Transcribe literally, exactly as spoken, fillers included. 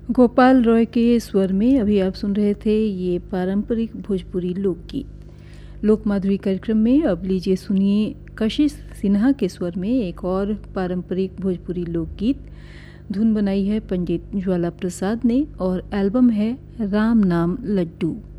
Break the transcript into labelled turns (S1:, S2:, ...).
S1: गोपाल रॉय के स्वर में अभी आप सुन रहे थे ये पारंपरिक भोजपुरी लोकगीत। लोक माधुरी कार्यक्रम में अब लीजिए सुनिए कशिश सिन्हा के स्वर में एक और पारंपरिक भोजपुरी लोकगीत। धुन बनाई है पंडित ज्वाला प्रसाद ने और एल्बम है राम नाम लड्डू।